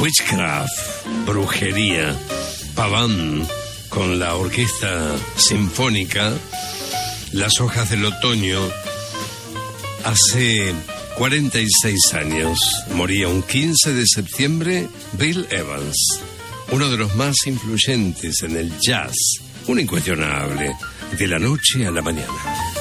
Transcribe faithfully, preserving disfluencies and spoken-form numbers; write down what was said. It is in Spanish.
Witchcraft, brujería, Paván con la orquesta sinfónica, Las hojas del otoño. Hace cuarenta y seis años moría un quince de septiembre Bill Evans, uno de los más influyentes en el jazz, un incuestionable, de la noche a la mañana.